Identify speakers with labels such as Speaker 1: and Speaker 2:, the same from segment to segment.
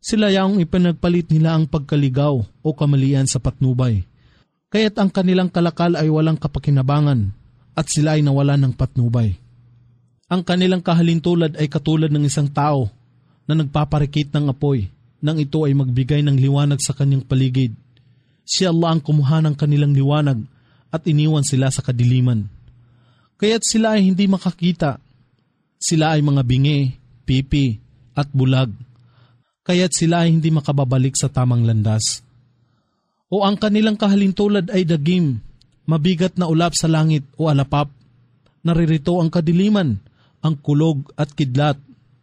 Speaker 1: Sila yaong ipinagpalit nila ang pagkaligaw o kamalian sa patnubay. Kaya't ang kanilang kalakal ay walang kapakinabangan at sila ay nawalan ng patnubay. Ang kanilang kahalintulad ay katulad ng isang tao na nagpaparikit ng apoy nang ito ay magbigay ng liwanag sa kanyang paligid. Si Allah ang kumuha ng kanilang liwanag at iniwan sila sa kadiliman. Kaya't sila ay hindi makakita. Sila ay mga bingi, pipi at bulag. Kaya't sila ay hindi makababalik sa tamang landas. O ang kanilang kahalintulad ay dagim, mabigat na ulap sa langit o alapap. Naririto ang kadiliman, ang kulog at kidlat.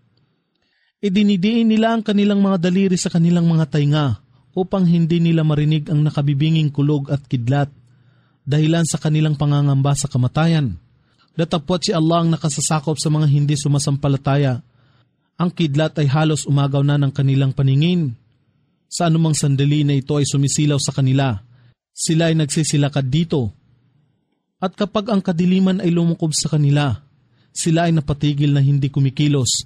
Speaker 1: Idinidiin nila ang kanilang mga daliri sa kanilang mga tainga upang hindi nila marinig ang nakabibinging kulog at kidlat, dahilan sa kanilang pangangamba sa kamatayan. Datapwat si Allah ang nakasasakop sa mga hindi sumasampalataya. Ang kidlat ay halos umagaw na ng kanilang paningin. Sa anumang sandali na ito ay sumisilaw sa kanila, sila ay nagsisilakad dito. At kapag ang kadiliman ay lumukob sa kanila, sila ay napatigil na hindi kumikilos.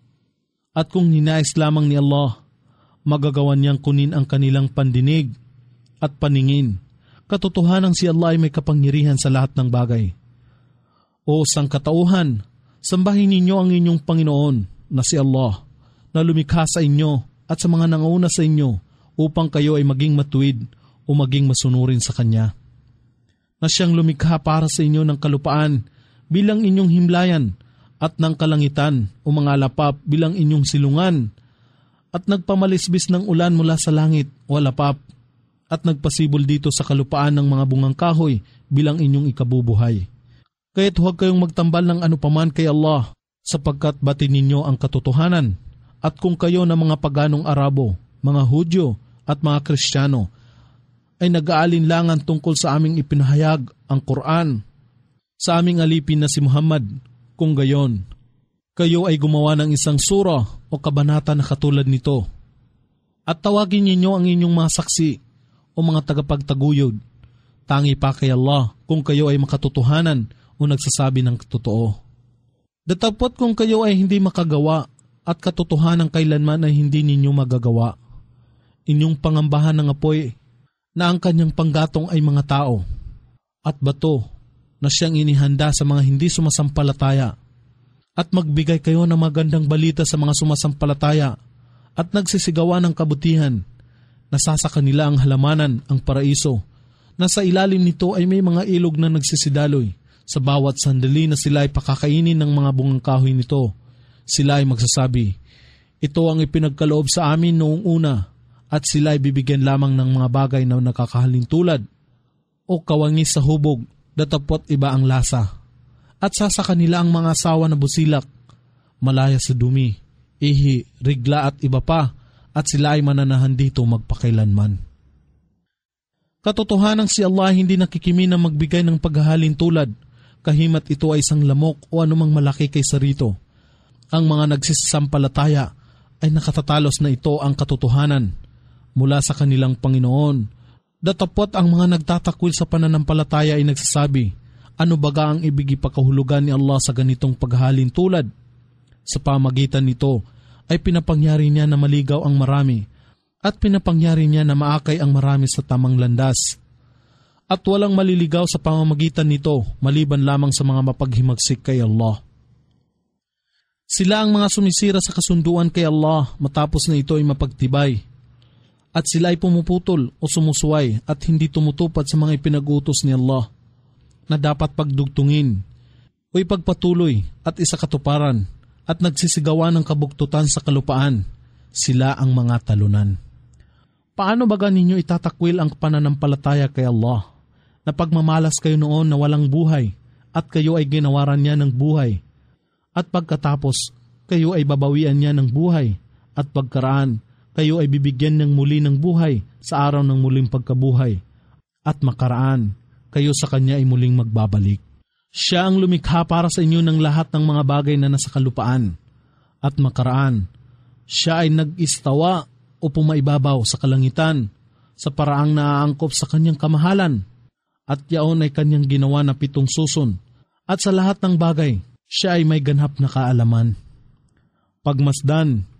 Speaker 1: At kung ninais lamang ni Allah, magagawan niyang kunin ang kanilang pandinig at paningin. Katotohanan si Allah ay may kapangyarihan sa lahat ng bagay. O sangkatauhan, sambahin ninyo ang inyong Panginoon na si Allah, na lumikha sa inyo at sa mga nangauna sa inyo upang kayo ay maging matuwid o maging masunurin sa Kanya. Na siyang lumikha para sa inyo ng kalupaan bilang inyong himlayan at ng kalangitan o mga lapap bilang inyong silungan, at nagpamalisbis ng ulan mula sa langit o lapap, at nagpasibol dito sa kalupaan ng mga bungang kahoy bilang inyong ikabubuhay. Kaya't huwag kayong magtambal ng anupaman kay Allah, sapagkat batin ninyo ang katotohanan. At kung kayo na mga paganong Arabo, mga Hudyo at mga Kristiyano ay nag-aalinlangan tungkol sa aming ipinahayag ang Quran, sa aming alipin na si Muhammad, kung gayon, kayo ay gumawa ng isang sura o kabanata na katulad nito. At tawagin ninyo ang inyong mga saksi o mga tagapagtaguyod. Tangi pa kay Allah kung kayo ay makatotohanan o nagsasabi ng totoo. Datapwat kung kayo ay hindi makagawa at katotohanan kailanman ay hindi ninyo magagawa. Inyong pangambahan ng apoy na ang kanyang panggatong ay mga tao at bato na siyang inihanda sa mga hindi sumasampalataya, at magbigay kayo ng magandang balita sa mga sumasampalataya at nagsisigawan ng kabutihan. Nasasa kanila ang halamanan, ang paraiso, na sa ilalim nito ay may mga ilog na nagsisidaloy. Sa bawat sandali na sila ay pakakainin ng mga bungang kahoy nito, sila ay magsasabi, ito ang ipinagkaloob sa amin noong una, at sila ay bibigyan lamang ng mga bagay na nakakahalintulad o kawangis sa hubog, datapot iba ang lasa. At sasaka nila ang mga asawa na busilak, malaya sa dumi, ihi, rigla at iba pa, at sila ay mananahan dito magpakailanman. Katotohanan si Allah hindi nakikimi na magbigay ng paghahalintulad, kahimat ito ay isang lamok o anumang malaki kaysa rito. Ang mga nagsisampalataya ay nakatatalos na ito ang katotohanan mula sa kanilang Panginoon. Datapot ang mga nagtatakwil sa pananampalataya ay nagsasabi, ano baga ang ibig ipakahulugan ni Allah sa ganitong paghahalintulad? Sa pamagitan nito ay pinapangyari niya na maligaw ang marami at pinapangyari niya na maakay ang marami sa tamang landas. At walang maliligaw sa pamamagitan nito maliban lamang sa mga mapaghimagsik kay Allah. Sila ang mga sumisira sa kasunduan kay Allah matapos na ito ay mapagtibay. At sila ay pumuputol o sumusuway at hindi tumutupad sa mga ipinag-utos ni Allah na dapat pagdugtungin o ipagpatuloy at isakatuparan at nagsisigawan ng kabuktutan sa kalupaan. Sila ang mga talunan. Paano baga ninyo itatakwil ang pananampalataya kay Allah na pagmamalas kayo noon na walang buhay at kayo ay ginawaran niya ng buhay, at pagkatapos kayo ay babawian niya ng buhay, at pagkaraan kayo ay bibigyan ng muli ng buhay sa araw ng muling pagkabuhay, at makaraan kayo sa Kanya ay muling magbabalik. Siya ang lumikha para sa inyo ng lahat ng mga bagay na nasa kalupaan, at makaraan siya ay nag-istawa o pumaibabaw sa kalangitan sa paraang naaangkop sa Kanyang kamahalan, at yaon ay Kanyang ginawa na 7 suson, at sa lahat ng bagay siya ay may ganap na kaalaman. Pagmasdan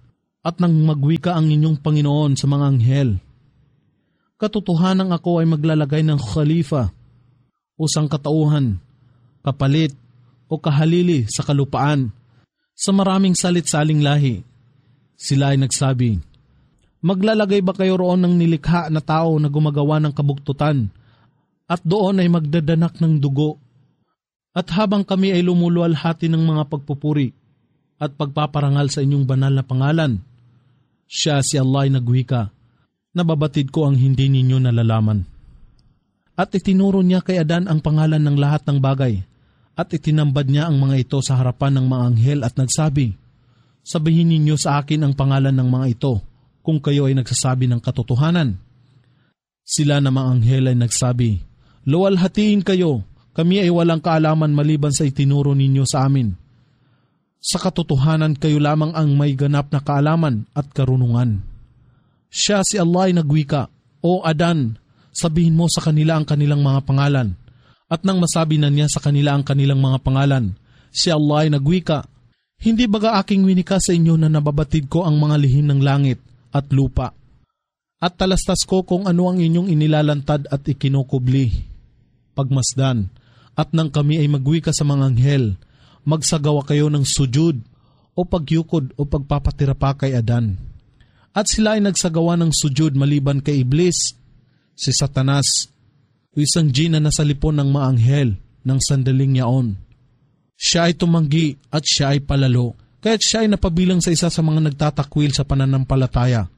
Speaker 1: At nang magwika ang inyong Panginoon sa mga anghel, katotohanan ako ay maglalagay ng khalifa o sangkatauhan, kapalit o kahalili sa kalupaan sa maraming salit-saling lahi. Sila ay nagsabi, maglalagay ba kayo roon ng nilikha na tao na gumagawa ng kabuktutan at doon ay magdadanak ng dugo? At habang kami ay lumuluwalhati ng mga pagpupuri at pagpaparangal sa inyong banal na pangalan, siya si Allah ay nagwika, nababatid ko ang hindi ninyo nalalaman. At itinuro niya kay Adan ang pangalan ng lahat ng bagay, at itinambad niya ang mga ito sa harapan ng mga anghel at nagsabi, sabihin ninyo sa akin ang pangalan ng mga ito kung kayo ay nagsasabi ng katotohanan. Sila na mga anghel ay nagsabi, luwalhatiin kayo, kami ay walang kaalaman maliban sa itinuro ninyo sa amin. Sa katotohanan kayo lamang ang may ganap na kaalaman at karunungan. Siya si Allah ay nagwika, O Adan, sabihin mo sa kanila ang kanilang mga pangalan. At nang masabi na niya sa kanila ang kanilang mga pangalan, si Allah ay nagwika, hindi baga aking winika sa inyo na nababatid ko ang mga lihim ng langit at lupa? At talastas ko kung ano ang inyong inilalantad at ikinukubli. Pagmasdan, at nang kami ay magwika sa mga anghel, magsagawa kayo ng sujud o pagyukod o pagpapatira pa kay Adan. At sila ay nagsagawa ng sujud maliban kay Iblis, si Satanas, o isang jin na nasa lipon ng mga anghel ng sandaling yaon. Siya ay tumanggi at siya ay palalo, kaya't siya ay napabilang sa isa sa mga nagtatakwil sa pananampalataya.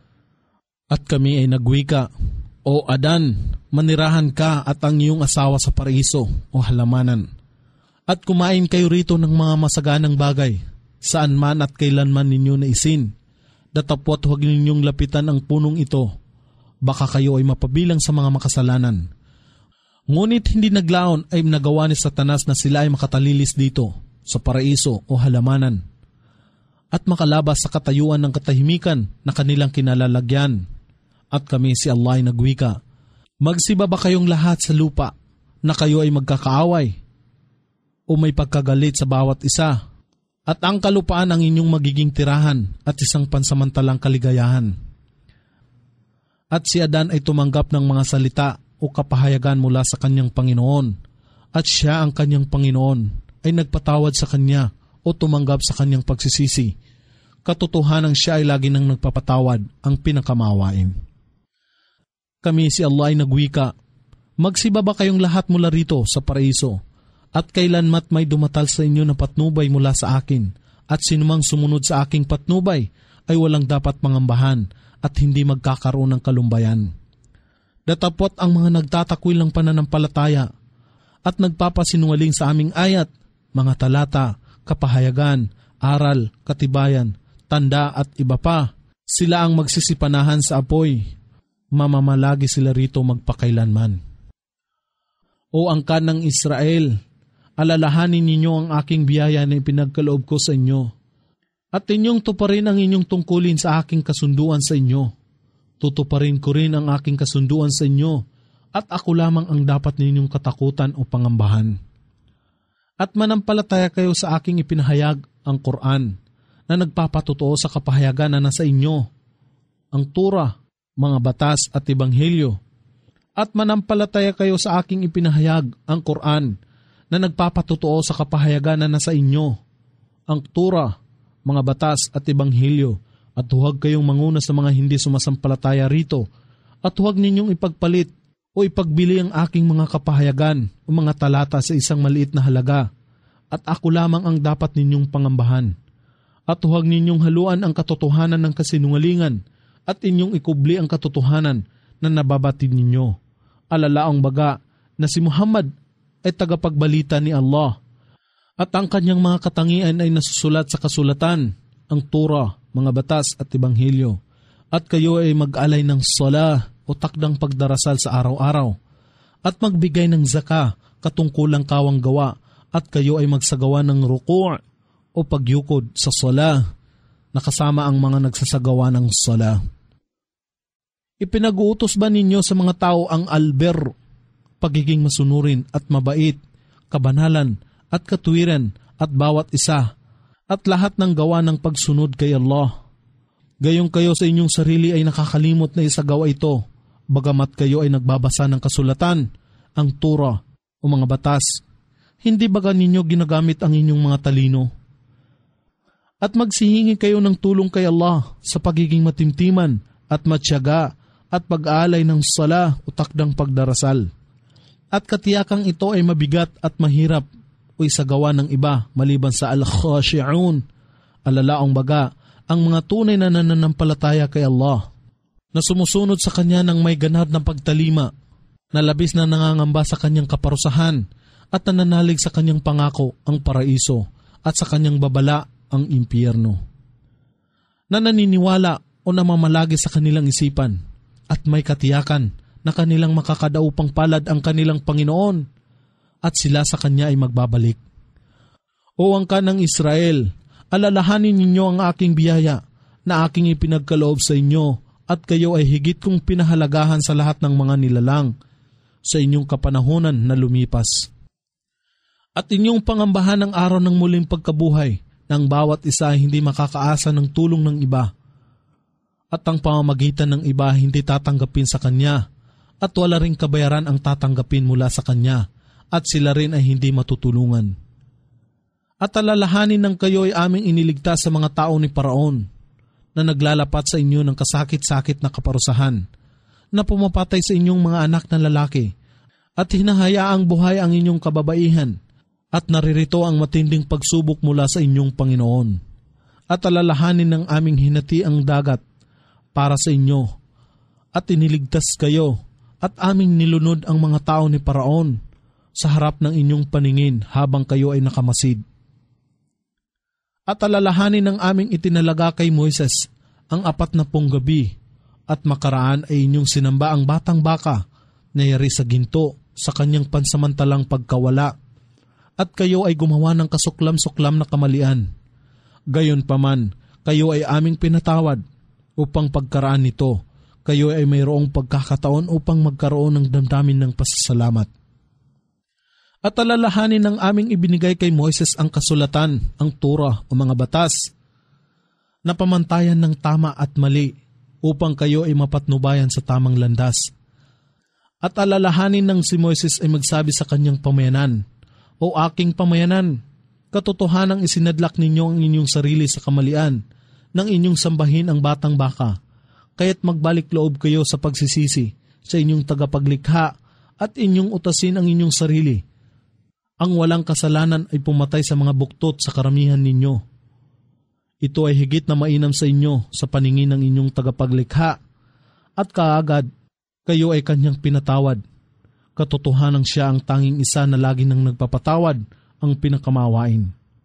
Speaker 1: At kami ay nagwika, O Adan, manirahan ka at ang iyong asawa sa paraiso o halamanan. At kumain kayo rito ng mga masaganang bagay, saan man at kailanman ninyo naisin. Datapwat huwag ninyong lapitan ang punong ito, baka kayo ay mapabilang sa mga makasalanan. Ngunit hindi naglaon ay nagawa ni Satanas na sila ay makatalilis dito, sa paraiso o halamanan, at makalabas sa katayuan ng katahimikan na kanilang kinalalagyan. At kami si Allah ay nagwika, magsiba ba kayong lahat sa lupa na kayo ay magkakaaway o may pagkagalit sa bawat isa, at ang kalupaan ang inyong magiging tirahan at isang pansamantalang kaligayahan. At si Adan ay tumanggap ng mga salita o kapahayagan mula sa kanyang Panginoon, at siya ang kanyang Panginoon ay nagpatawad sa kanya o tumanggap sa kanyang pagsisisi. Katotohanan siya ay lagi nang nagpapatawad, ang pinakamawain. Kami si Allah ay nagwika, magsiba ba kayong lahat mula rito sa paraiso, at kailanmat may dumatal sa inyo na patnubay mula sa akin, at sinumang sumunod sa aking patnubay ay walang dapat mangambahan at hindi magkakaroon ng kalumbayan. Datapot ang mga nagtatakwil ng pananampalataya at nagpapasinungaling sa aming ayat, mga talata, kapahayagan, aral, katibayan, tanda at iba pa, sila ang magsisipanahan sa apoy, mamamalagi sila rito magpakailanman. O angkan ng Israel, alalahanin ninyo ang aking biyaya na ipinagkaloob ko sa inyo, at inyong tuparin ang inyong tungkulin sa aking kasunduan sa inyo. Tutuparin ko rin ang aking kasunduan sa inyo, at ako lamang ang dapat ninyong katakutan o pangambahan. At manampalataya kayo sa aking ipinahayag, ang Quran, na nagpapatotoo sa kapahayagan na nasa inyo, ang Torah, mga batas at Ebanghelyo. At manampalataya kayo sa aking ipinahayag, ang Quran, na nagpapatotoo sa kapahayagan na nasa inyo, ang Torah, mga batas at Ebanghelyo, at huwag kayong manguna sa mga hindi sumasampalataya rito, at huwag ninyong ipagpalit o ipagbili ang aking mga kapahayagan o mga talata sa isang maliit na halaga, at ako lamang ang dapat ninyong pangambahan. At huwag ninyong haluan ang katotohanan ng kasinungalingan, at inyong ikubli ang katotohanan na nababatid ninyo. Alalaang baga na si Muhammad ay tagapagbalita ni Allah, at ang kanyang mga katangian ay nasusulat sa kasulatan, ang Torah, mga batas at Ebanghelyo. At kayo ay mag-alay ng salah o takdang pagdarasal sa araw-araw, at magbigay ng zaka, katungkulang kawang gawa, at kayo ay magsagawa ng ruku' o pagyukod sa salah, nakasama ang mga nagsasagawa ng salah. Ipinag-uutos ba ninyo sa mga tao ang alber, pagiging masunurin at mabait, kabanalan at katuwiran at bawat isa, at lahat ng gawa ng pagsunod kay Allah? Gayong kayo sa inyong sarili ay nakakalimot na isagawa ito, bagamat kayo ay nagbabasa ng kasulatan, ang Torah o mga batas. Hindi baga ninyo ginagamit ang inyong mga talino? At magsihingi kayo ng tulong kay Allah sa pagiging matimtiman at matyaga at pag-aalay ng sala o takdang pagdarasal. At katiyakang ito ay mabigat at mahirap o isagawa ng iba maliban sa al-khashi'un, alalaong baga, ang mga tunay na nananampalataya kay Allah, na sumusunod sa Kanya ng may ganad na pagtalima, na labis na nangangamba sa Kanyang kaparusahan at nananalig sa Kanyang pangako ang paraiso at sa Kanyang babala ang impyerno. Na naniniwala o namamalagi sa kanilang isipan at may katiyakan na kanilang makakadaupang palad ang kanilang Panginoon at sila sa Kanya ay magbabalik. O angkan ng Israel, alalahanin ninyo ang aking biyaya na aking ipinagkaloob sa inyo at kayo ay higit kong pinahalagahan sa lahat ng mga nilalang sa inyong kapanahunan na lumipas. At inyong pangambahan ang araw ng muling pagkabuhay ng bawat isa ay hindi makakaasa ng tulong ng iba. At ang pamamagitan ng iba hindi tatanggapin sa Kanya at wala ring kabayaran ang tatanggapin mula sa Kanya at sila rin ay hindi matutulungan. At alalahanin ng kayo ay aming iniligtas sa mga tao ni Paraon na naglalapat sa inyo ng kasakit-sakit na kaparusahan, na pumapatay sa inyong mga anak na lalaki at hinahayaang buhay ang inyong kababaihan at naririto ang matinding pagsubok mula sa inyong Panginoon. At alalahanin ng aming hinati ang dagat para sa inyo at iniligtas kayo at aming nilunod ang mga tao ni Paraon sa harap ng inyong paningin habang kayo ay nakamasid. At alalahanin ng aming itinalaga kay Moises ang 40 gabi at makaraan ay inyong sinamba ang batang baka na yari sa ginto sa kanyang pansamantalang pagkawala at kayo ay gumawa ng kasuklam-suklam na kamalian. Gayon paman, kayo ay aming pinatawad upang pagkaraan nito, kayo ay mayroong pagkakataon upang magkaroon ng damdamin ng pasasalamat. At alalahanin ng aming ibinigay kay Moises ang kasulatan, ang Torah o mga batas, na pamantayan ng tama at mali upang kayo ay mapatnubayan sa tamang landas. At alalahanin ng si Moises ay magsabi sa kanyang pamayanan, O aking pamayanan, katotohanang isinadlak ninyo ang inyong sarili sa kamalian, nang inyong sambahin ang batang baka, kaya't magbalik loob kayo sa pagsisisi sa inyong tagapaglikha at inyong utasin ang inyong sarili. Ang walang kasalanan ay pumatay sa mga buktot sa karamihan ninyo. Ito ay higit na mainam sa inyo sa paningin ng inyong tagapaglikha at kaagad kayo ay kanyang pinatawad. Katotohanang siya ang tanging isa na lagi nang nagpapatawad, ang pinakamawain.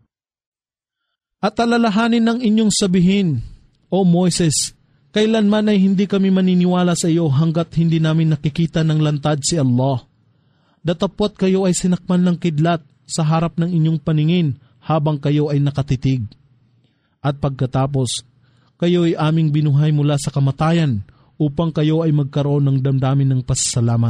Speaker 1: At alalahanin ng inyong sabihin, O Moises, kailanman ay hindi kami maniniwala sa iyo hanggat hindi namin nakikita ng lantad si Allah. Datapot kayo ay sinakman ng kidlat sa harap ng inyong paningin habang kayo ay nakatitig. At pagkatapos, kayo ay aming binuhay mula sa kamatayan upang kayo ay magkaroon ng damdamin ng pasasalamat.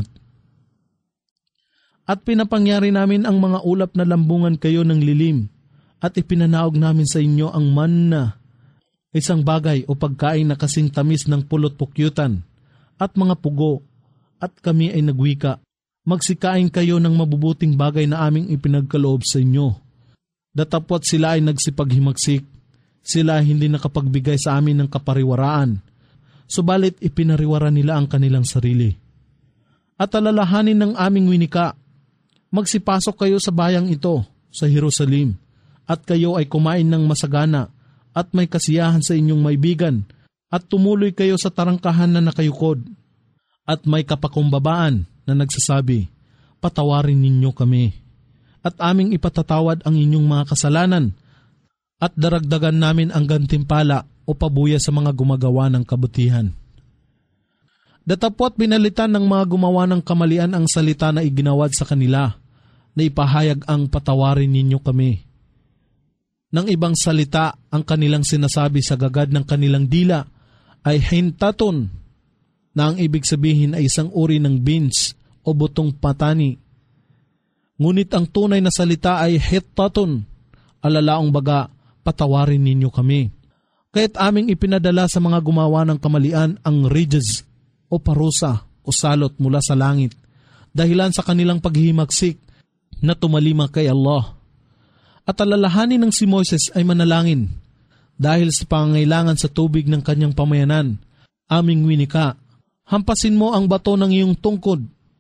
Speaker 1: At pinapangyari namin ang mga ulap na lambungan kayo ng lilim at ipinanaog namin sa inyo ang manna, isang bagay o pagkain na kasing tamis ng pulot-pukyutan at mga pugo, at kami ay nagwika, magsikain kayo ng mabubuting bagay na aming ipinagkaloob sa inyo. Datapot sila ay nagsipaghimagsik, sila ay hindi nakapagbigay sa amin ng kapariwaraan, subalit ipinariwara nila ang kanilang sarili. At alalahanin ng aming winika, magsipasok kayo sa bayang ito, sa Jerusalem, at kayo ay kumain ng masagana at may kasiyahan sa inyong maibigan, at tumuloy kayo sa tarangkahan na nakayukod, at may kapakumbabaan na nagsasabi, Patawarin ninyo kami, at aming ipatatawad ang inyong mga kasalanan, at daragdagan namin ang gantimpala o pabuya sa mga gumagawa ng kabutihan. Datapot binalitan ng mga gumawa ng kamalian ang salita na iginawad sa kanila, na ipahayag ang patawarin ninyo kami. Nang ibang salita, ang kanilang sinasabi sa gagad ng kanilang dila ay hintaton, na ang ibig sabihin ay isang uri ng beans o butong patani. Ngunit ang tunay na salita ay hittaton, alalaong baga, patawarin ninyo kami. Kaya't aming ipinadala sa mga gumawa ng kamalian ang ridges o parusa o salot mula sa langit, dahilan sa kanilang paghihimagsik na tumalima kay Allah. At alalahanin ng si Moises ay manalangin, dahil sa pangangailangan sa tubig ng kanyang pamayanan, aming winika, hampasin mo ang bato ng iyong tungkod,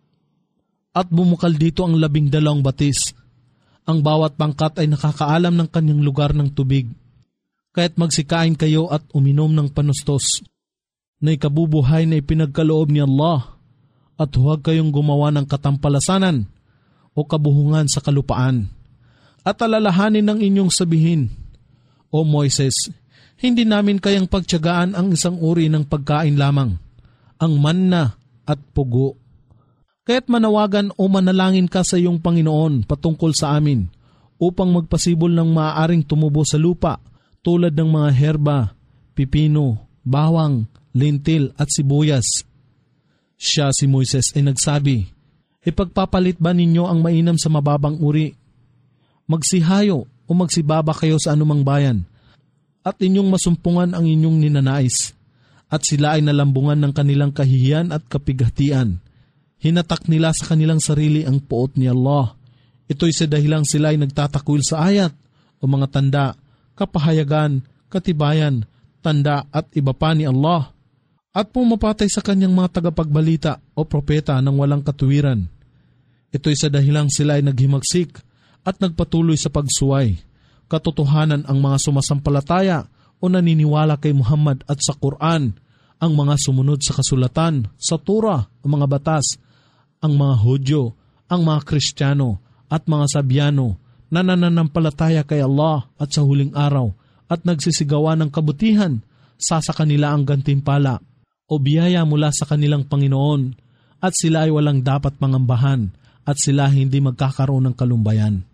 Speaker 1: at bumukal dito ang 12 batis. Ang bawat pangkat ay nakakaalam ng kanyang lugar ng tubig. Kaya't magsikain kayo at uminom ng panustos, na ikabubuhay na ipinagkaloob ni Allah, at huwag kayong gumawa ng katampalasanan o kabuhungan sa kalupaan. At alalahanin ng inyong sabihin, O Moises, hindi namin kayang pagtiyagaan ang isang uri ng pagkain lamang, ang manna at pugo. Kaya't manawagan o manalangin ka sa iyong Panginoon patungkol sa amin, upang magpasibol ng maaaring tumubo sa lupa, tulad ng mga herba, pipino, bawang, lentil at sibuyas. Siya si Moises ay nagsabi, Ipagpapalit ba ninyo ang mainam sa mababang uri? Magsihayo o magsibaba kayo sa anumang bayan, at inyong masumpungan ang inyong ninanais. At sila ay nalambungan ng kanilang kahihiyan at kapighatian. Hinatak nila sa kanilang sarili ang puot ni Allah. Ito'y sa dahilang sila ay nagtatakwil sa ayat o mga tanda, kapahayagan, katibayan, tanda at iba pa ni Allah, at pumapatay sa kanyang mga tagapagbalita o propeta ng walang katuwiran. Ito'y sa dahilang sila ay naghimagsik at nagpatuloy sa pagsuway. Katotohanan ang mga sumasampalataya o naniniwala kay Muhammad at sa Quran, ang mga sumunod sa kasulatan, sa Torah, ang mga batas, ang mga Hudyo, ang mga Kristiyano at mga Sabyano na nananampalataya kay Allah at sa huling araw at nagsisigawa ng kabutihan, sa kanila ang gantimpala o biyaya mula sa kanilang Panginoon, at sila ay walang dapat mangambahan at sila hindi magkakaroon ng kalumbayan.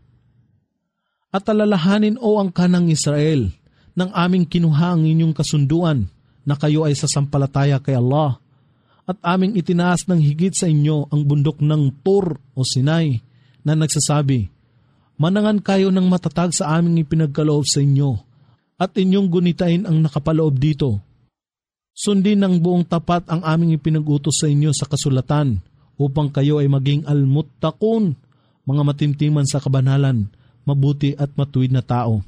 Speaker 1: At alalahanin o ang kanang Israel, nang aming kinuha ang inyong kasunduan na kayo ay sasampalataya kay Allah, at aming itinaas ng higit sa inyo ang bundok ng Tur o Sinai na nagsasabi, Manangan kayo ng matatag sa aming ipinagkaloob sa inyo, at inyong gunitain ang nakapaloob dito. Sundin ng buong tapat ang aming ipinag-utos sa inyo sa kasulatan, upang kayo ay maging al-muttaqun, mga matimtiman sa kabanalan, mabuti at matuwid na tao.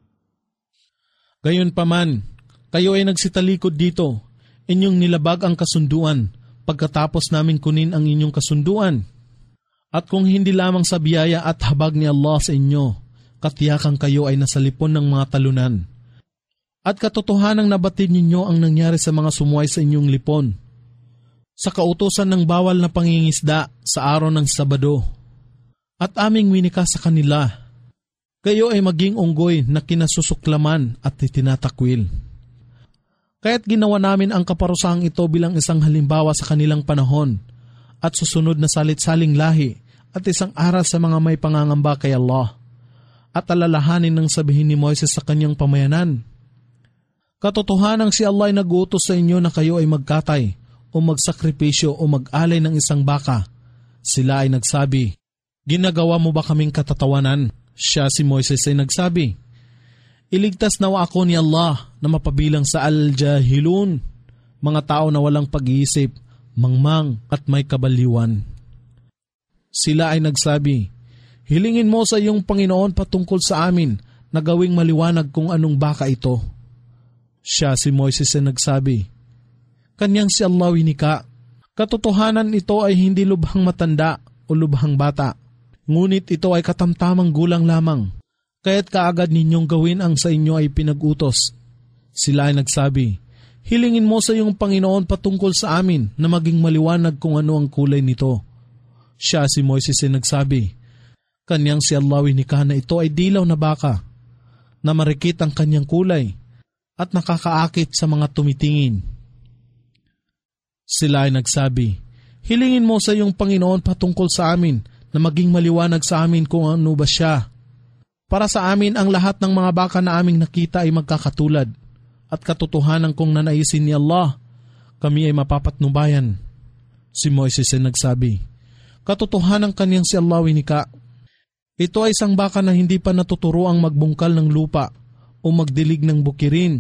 Speaker 1: Gayunpaman, kayo ay nagsitalikod dito, inyong nilabag ang kasunduan, pagkatapos namin kunin ang inyong kasunduan. At kung hindi lamang sa biyaya at habag ni Allah sa inyo, katiyakan kayo ay nasa lipon ng mga talunan. At katotohanang nabatid ninyo ang nangyari sa mga sumuway sa inyong lipon, sa kautusan ng bawal na pangingisda sa araw ng Sabado. At aming winika sa kanila, kayo ay maging unggoy na kinasusuklaman at itinatakwil. Kaya't ginawa namin ang kaparusahang ito bilang isang halimbawa sa kanilang panahon, at susunod na salit-saling lahi, at isang aral sa mga may pangangamba kay Allah. At alalahanin ng sabihin ni Moises sa kanyang pamayanan, Katotohanang si Allah ay nag-uutos sa inyo na kayo ay magkatay, o magsakripisyo o mag-alay ng isang baka. Sila ay nagsabi, Ginagawa mo ba kaming katatawanan? Siya si Moises ay nagsabi, Iligtas nawa ako ni Allah na mapabilang sa al-jahilun, mga tao na walang pag-iisip, mangmang at may kabaliwan. Sila ay nagsabi, Hilingin mo sa iyong Panginoon patungkol sa amin na gawing maliwanag kung anong baka ito. Siya si Moises ay nagsabi, Kanyang si Allah winika, katotohanan ito ay hindi lubhang matanda o lubhang bata, ngunit ito ay katamtamang gulang lamang, kaya't kaagad ninyong gawin ang sa inyo ay pinag-utos. Sila ay nagsabi, Hilingin mo sa iyong Panginoon patungkol sa amin na maging maliwanag kung ano ang kulay nito. Siya si Moises ay nagsabi, Kanyang si Allah winika na ito ay dilaw na baka, na marikit ang kanyang kulay, at nakakaakit sa mga tumitingin. Sila ay nagsabi, Hilingin mo sa iyong Panginoon patungkol sa amin na maging maliwanag sa amin kung ano ba siya. Para sa amin ang lahat ng mga baka na aming nakita ay magkakatulad, at katotohanan kung nanaisin ni Allah, kami ay mapapatnubayan. Si Moises ay nagsabi, Katotohanan kanyang si Allah winika. Ito ay isang baka na hindi pa natuturoang magbungkal ng lupa o magdilig ng bukirin.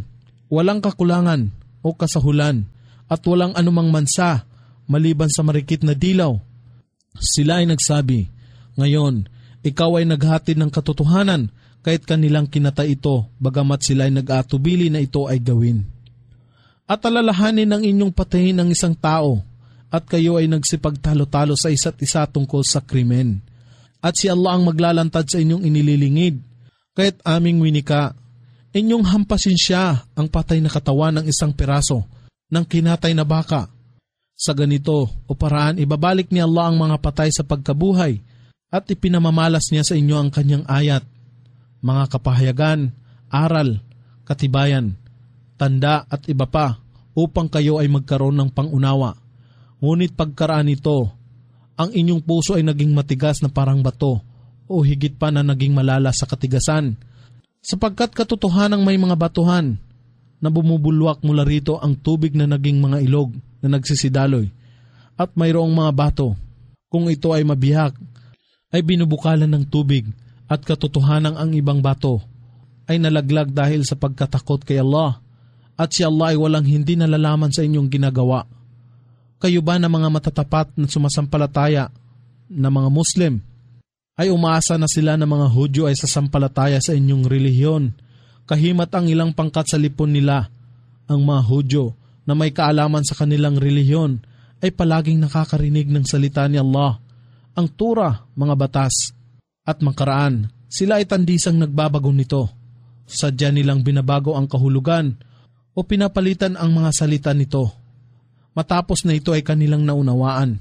Speaker 1: walang kakulangan o kasahulan at walang anumang mansa maliban sa marikit na dilaw. Sila ay nagsabi, ngayon, ikaw ay naghatid ng katotohanan kahit kanilang kinata ito, bagamat sila ay nag-aatubili na ito ay gawin. At alalahanin ng inyong patayin ng isang tao at kayo ay nagsipagtalo-talo sa isa't isa tungkol sa krimen. At si Allah ang maglalantad sa inyong inililingid, kahit aming winika, inyong hampasin siya ang patay na katawan ng isang piraso ng kinatay na baka. Sa ganito o paraan ibabalik ni Allah ang mga patay sa pagkabuhay at ipinamamalas niya sa inyo ang kanyang ayat, mga kapahayagan, aral, katibayan, tanda at iba pa upang kayo ay magkaroon ng pangunawa. Ngunit pagkaraan nito, ang inyong puso ay naging matigas na parang bato o higit pa na naging malala sa katigasan, sapagkat katotohanang may mga batuhan na bumubulwak mula rito ang tubig na naging mga ilog na nagsisidaloy, at mayroong mga bato, kung ito ay mabihak, ay binubukalan ng tubig, at katotohanang ang ibang bato ay nalaglag dahil sa pagkatakot kay Allah, at si Allah ay walang hindi nalalaman sa inyong ginagawa. Kayo ba na mga matatapat na sumasampalataya na mga Muslim, ay umaasa na sila na mga Hudyo ay sasampalataya sa inyong relihiyon, kahimat ang ilang pangkat sa lipon nila, ang mga Hudyo na may kaalaman sa kanilang relihiyon ay palaging nakakarinig ng salita ni Allah, ang Tura, mga batas, at makaraan. Sila ay tandisang nagbabago nito. Sadya nilang binabago ang kahulugan o pinapalitan ang mga salita nito, matapos na ito ay kanilang naunawaan.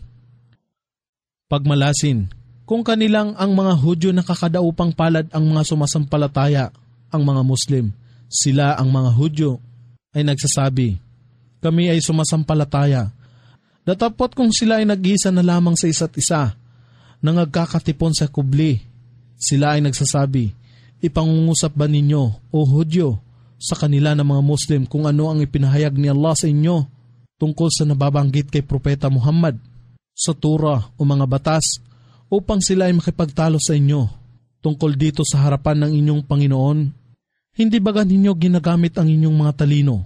Speaker 1: Pagmalasin, kung kanilang ang mga Hudyo nakakadaupang palad ang mga sumasampalataya, ang mga Muslim, sila ang mga Hudyo ay nagsasabi, kami ay sumasampalataya. Datapot kung sila ay nag-iisa na lamang sa isa't isa, nangagkakatipon sa kubli, sila ay nagsasabi, ipangungusap ba ninyo, o Hudyo, sa kanila ng mga Muslim kung ano ang ipinahayag ni Allah sa inyo tungkol sa nababanggit kay Propeta Muhammad sa Tura o mga batas, upang sila ay makipagtalo sa inyo tungkol dito sa harapan ng inyong Panginoon? Hindi baga ninyo ginagamit ang inyong mga talino?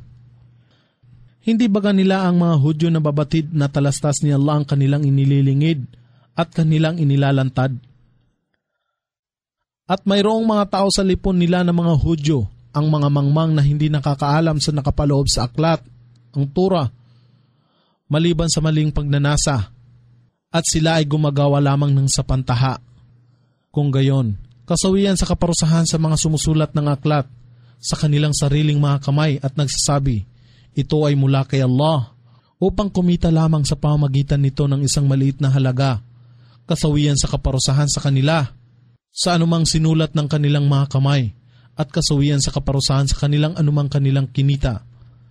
Speaker 1: Hindi baga nila ang mga Hudyo na babatid na talastas ni Allah ang kanilang inililingid at kanilang inilalantad? At mayroong mga tao sa lipon nila na mga Hudyo, ang mga mangmang na hindi nakakaalam sa nakapaloob sa aklat, ang Tura, maliban sa maling pagnanasa, at sila ay gumagawa lamang ng sapantaha. Kung gayon, kasawian sa kaparusahan sa mga sumusulat ng aklat sa kanilang sariling mga kamay at nagsasabi, ito ay mula kay Allah, upang kumita lamang sa pamamagitan nito ng isang maliit na halaga, kasawian sa kaparusahan sa kanila sa anumang sinulat ng kanilang mga kamay, at kasawian sa kaparusahan sa kanilang anumang kanilang kinita.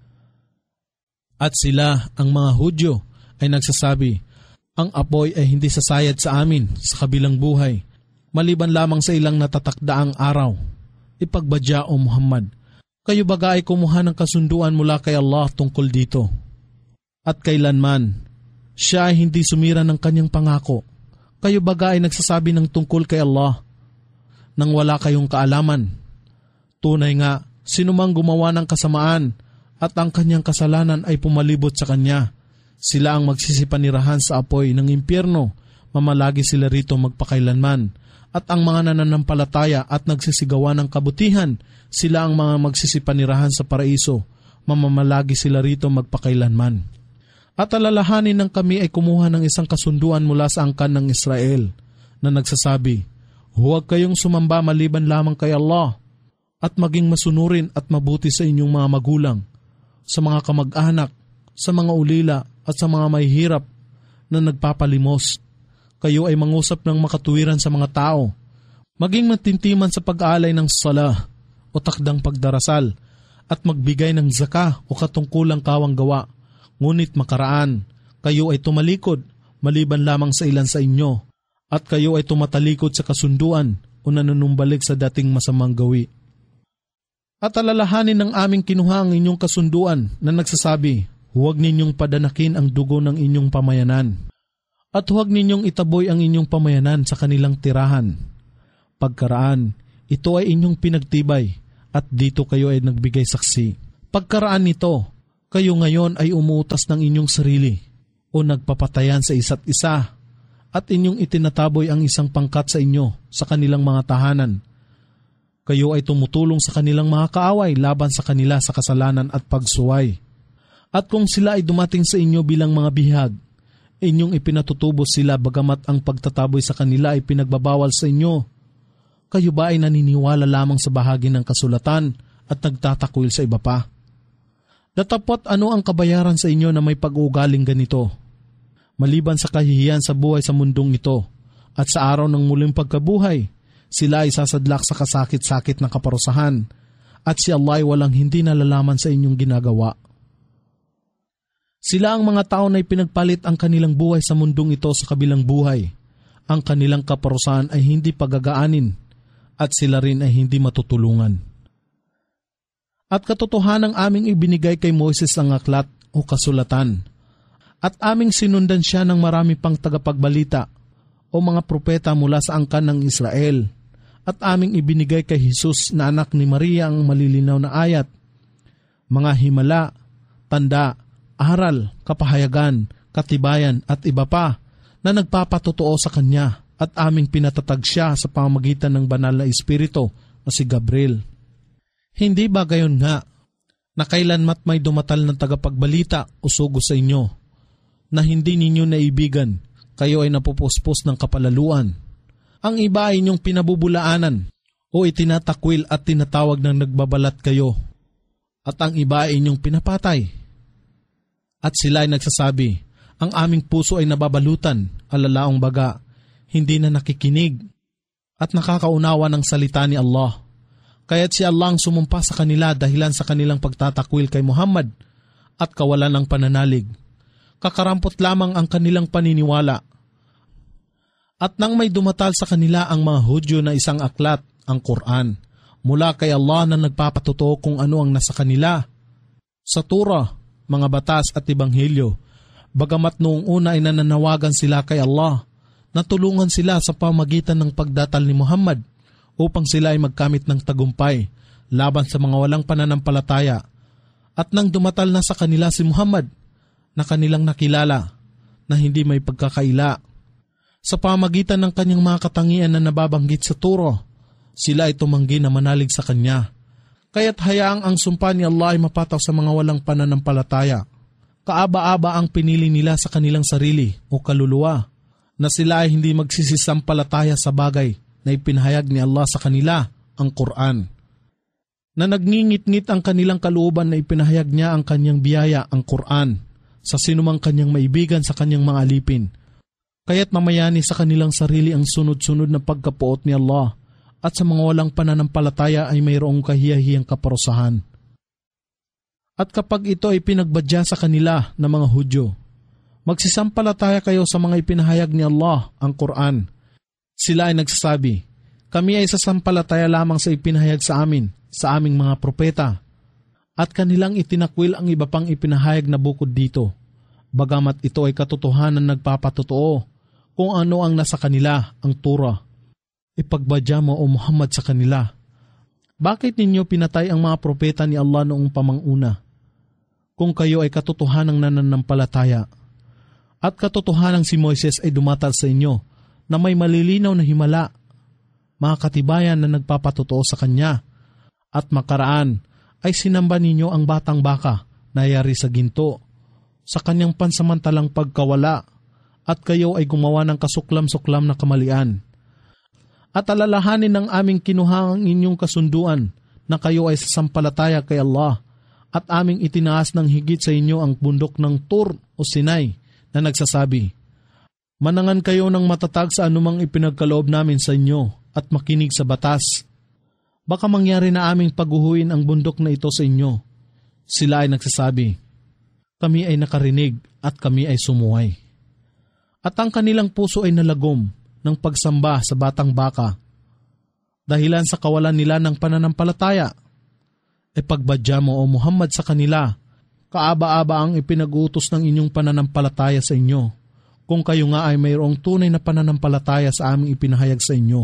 Speaker 1: At sila, ang mga Hudyo, ay nagsasabi, ang apoy ay hindi sasayad sa amin sa kabilang buhay, maliban lamang sa ilang natatakdaang araw. Ipagbadya o Muhammad, kayo baga ay kumuha ng kasunduan mula kay Allah tungkol dito? At kailanman, siya ay hindi sumira ng kanyang pangako. Kayo baga ay nagsasabi ng tungkol kay Allah nang wala kayong kaalaman? Tunay nga, sinumang gumawa ng kasamaan at ang kanyang kasalanan ay pumalibot sa kanya, sila ang magsisipanirahan sa apoy ng impyerno, mamalagi sila rito magpakailanman. At ang mga nananampalataya at nagsisigawan ng kabutihan, sila ang mga magsisipanirahan sa paraiso, mamamalagi sila rito magpakailanman. At alalahanin ng kami ay kumuha ng isang kasunduan mula sa angkan ng Israel na nagsasabi, huwag kayong sumamba maliban lamang kay Allah, at maging masunurin at mabuti sa inyong mga magulang, sa mga kamag-anak, sa mga ulila at sa mga mahihirap na nagpapalimos. Kayo ay mangusap ng makatuwiran sa mga tao, maging matintiman sa pag-aalay ng sala o takdang pagdarasal, at magbigay ng zaka o katungkulang kawang gawa. Ngunit makaraan, kayo ay tumalikod maliban lamang sa ilan sa inyo, at kayo ay tumatalikod sa kasunduan o nanunumbalik sa dating masamang gawi. At alalahanin ng aming kinuha ang inyong kasunduan na nagsasabi, huwag ninyong padanakin ang dugo ng inyong pamayanan, at huwag ninyong itaboy ang inyong pamayanan sa kanilang tirahan. Pagkaraan, ito ay inyong pinagtibay, at dito kayo ay nagbigay saksi. Pagkaraan nito, kayo ngayon ay umuutas ng inyong sarili o nagpapatayan sa isa't isa at inyong itinataboy ang isang pangkat sa inyo sa kanilang mga tahanan. Kayo ay tumutulong sa kanilang mga kaaway laban sa kanila sa kasalanan at pagsuway. At kung sila ay dumating sa inyo bilang mga bihag, inyong ipinatutubos sila bagamat ang pagtataboy sa kanila ay pinagbabawal sa inyo. Kayo ba ay naniniwala lamang sa bahagi ng kasulatan at nagtatakwil sa iba pa? Datapot ano ang kabayaran sa inyo na may pag-uugaling ganito? Maliban sa kahihiyan sa buhay sa mundong ito at sa araw ng muling pagkabuhay, sila ay sasadlak sa kasakit-sakit na kaparusahan at si Allah ay walang hindi nalalaman sa inyong ginagawa. Sila ang mga tao na ipinagpalit ang kanilang buhay sa mundong ito sa kabilang buhay. Ang kanilang kaparusahan ay hindi pagagaanin at sila rin ay hindi matutulungan. At katotohanang aming ibinigay kay Moises ang aklat o kasulatan. At aming sinundan siya ng marami pang tagapagbalita o mga propeta mula sa angkan ng Israel. At aming ibinigay kay Jesus na anak ni Maria ang malilinaw na ayat, mga himala, tanda, aral, kapahayagan, katibayan at iba pa na nagpapatotoo sa kanya at aming pinatatag siya sa pamamagitan ng banal na espiritu na si Gabriel. Hindi ba gayon nga na kailanmat may dumatal ng tagapagbalita o sugo sa inyo na hindi ninyo naibigan, kayo ay napupuspos ng kapalaluan? Ang iba ay inyong pinabubulaanan o itinatakwil at tinatawag ng nagbabalat kayo at ang iba ay inyong pinapatay. At sila ay nagsasabi, ang aming puso ay nababalutan, alalaong baga, hindi na nakikinig at nakakaunawa ng salita ni Allah. Kaya't si Allah ang sumumpa sa kanila dahilan sa kanilang pagtatakwil kay Muhammad at kawalan ng pananalig. Kakarampot lamang ang kanilang paniniwala. At nang may dumatal sa kanila ang mga Hudyo na isang aklat, ang Quran, mula kay Allah na nagpapatotoo kung ano ang nasa kanila. Sa Torah, mga batas at Ebanghelyo, bagamat noong una ay nananawagan sila kay Allah, natulungan sila sa pamagitan ng pagdatal ni Muhammad upang sila ay magkamit ng tagumpay laban sa mga walang pananampalataya. At nang dumatal na sa kanila si Muhammad, na kanilang nakilala na hindi may pagkakaila, sa pamagitan ng kanyang mga katangian na nababanggit sa Torah, sila ay tumanggi na manalig sa kanya. Kaya't hayaang ang sumpa ni Allah ay mapataw sa mga walang pananampalataya. Kaaba-aba ang pinili nila sa kanilang sarili o kaluluwa na sila ay hindi magsisisampalataya sa bagay na ipinahayag ni Allah sa kanila, ang Quran. Na nagngingit-ngit ang kanilang kalooban na ipinahayag niya ang kanyang biyaya, ang Quran, sa sinumang kanyang maibigan sa kanyang mga alipin. Kaya't mamayani sa kanilang sarili ang sunod-sunod na pagkapuot ni Allah at sa mga walang pananampalataya ay mayroong kahiyahiyang kaparusahan. At kapag ito ay pinagbadya sa kanila ng mga Hudyo, magsisampalataya kayo sa mga ipinahayag ni Allah, ang Quran. Sila ay nagsasabi, kami ay sasampalataya lamang sa ipinahayag sa amin, sa aming mga propeta. At kanilang itinakwil ang iba pang ipinahayag na bukod dito, bagamat ito ay katotohanan nagpapatotoo kung ano ang nasa kanila, ang Torah. Ipagbadya mo o Muhammad sa kanila. Bakit ninyo pinatay ang mga propeta ni Allah noong pamanguna? Kung kayo ay katotohanang nananampalataya, at katotohanang si Moises ay dumatal sa inyo na may malilinaw na himala, mga katibayan na nagpapatotoo sa kanya, at makaraan ay sinamba ninyo ang batang baka na yari sa ginto, sa kanyang pansamantalang pagkawala, at kayo ay gumawa ng kasuklam-suklam na kamalian. At alalahanin ng aming kinuha ang inyong kasunduan na kayo ay sasampalataya kay Allah, at aming itinaas ng higit sa inyo ang bundok ng Tur o Sinai na nagsasabi, manangan kayo ng matatag sa anumang ipinagkaloob namin sa inyo at makinig sa batas. Baka mangyari na aming paguhuin ang bundok na ito sa inyo. Sila ay nagsasabi, kami ay nakarinig at kami ay sumuway. At ang kanilang puso ay nalagom ng pagsamba sa batang baka, dahilan sa kawalan nila ng pananampalataya. Pagbadya mo o Muhammad sa kanila, kaaba-aba ang ipinag-utos ng inyong pananampalataya sa inyo, kung kayo nga ay mayroong tunay na pananampalataya sa aming ipinahayag sa inyo.